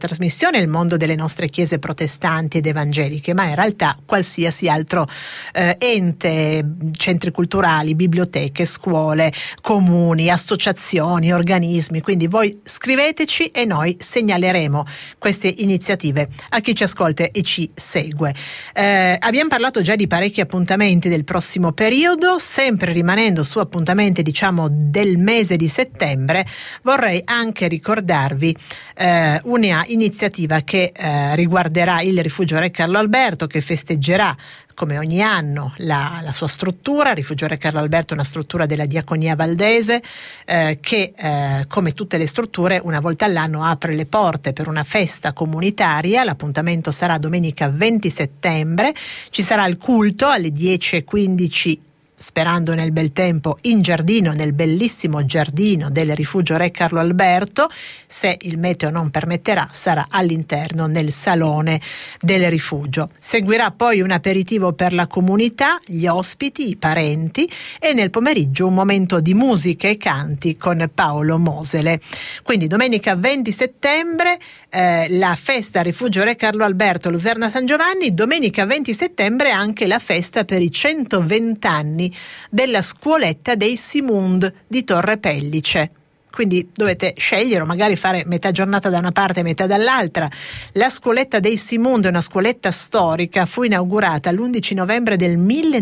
trasmissione il mondo delle nostre chiese protestanti ed evangeliche, ma in realtà qualsiasi altro ente, centri culturali, biblioteche, scuole, comuni, associazioni, organismi. Quindi voi scriveteci e noi segnaleremo queste iniziative a chi ci ascolta e ci segue. Abbiamo parlato già di parecchi appuntamenti del prossimo periodo, sempre rimanendo su appuntamenti del mese di settembre. Vorrei anche ricordarvi una iniziativa che riguarderà il Rifugio Re Carlo Alberto, che festeggerà come ogni anno la sua struttura. Rifugio Re Carlo Alberto è una struttura della Diaconia Valdese che come tutte le strutture una volta all'anno apre le porte per una festa comunitaria. L'appuntamento sarà domenica 20 settembre, ci sarà il culto alle 10:15, sperando nel bel tempo, in giardino, nel bellissimo giardino del Rifugio Re Carlo Alberto. Se il meteo non permetterà, sarà all'interno nel salone del rifugio. Seguirà poi un aperitivo per la comunità, gli ospiti, i parenti, e nel pomeriggio un momento di musica e canti con Paolo Mosele. Quindi domenica 20 settembre la festa Rifugio Re Carlo Alberto Luserna San Giovanni. Domenica 20 settembre anche la festa per i 120 anni della scuoletta dei Simund di Torre Pellice. Quindi dovete scegliere o magari fare metà giornata da una parte e metà dall'altra. La scuoletta dei Simund è una scuoletta storica, fu inaugurata l'11 novembre del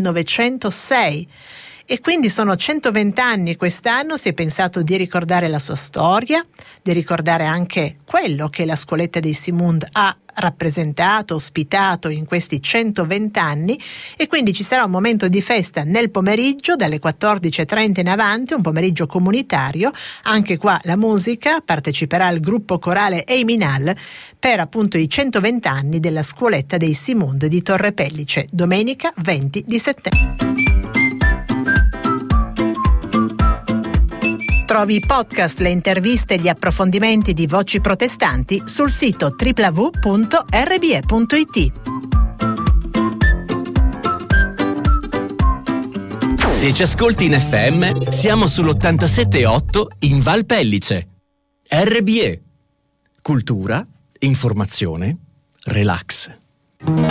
1906 e quindi sono 120 anni quest'anno. Si è pensato di ricordare la sua storia, di ricordare anche quello che la scuoletta dei Simund ha rappresentato, ospitato in questi 120 anni, e quindi ci sarà un momento di festa nel pomeriggio dalle 14:30 in avanti, un pomeriggio comunitario. Anche qua la musica, parteciperà il gruppo corale Eiminal per appunto i 120 anni della scuoletta dei Simund di Torre Pellice, domenica 20 di settembre. Trovi i podcast, le interviste e gli approfondimenti di Voci Protestanti sul sito www.rbe.it. Se ci ascolti in FM, siamo sull'87.8 in Val Pellice. RBE. Cultura, informazione, relax.